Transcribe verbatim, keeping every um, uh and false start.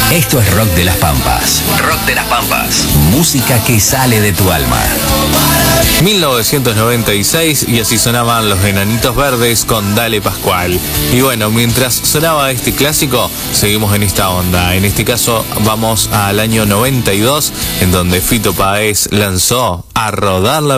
Esto es Rock de las Pampas. Rock de las Pampas. Música que sale de tu alma. mil novecientos noventa y seis, y así sonaban los Enanitos Verdes con Dale Pascual. Y bueno, mientras sonaba este clásico, seguimos en esta onda. En este caso vamos al año noventa y dos, en donde Fito Páez lanzó A Rodar la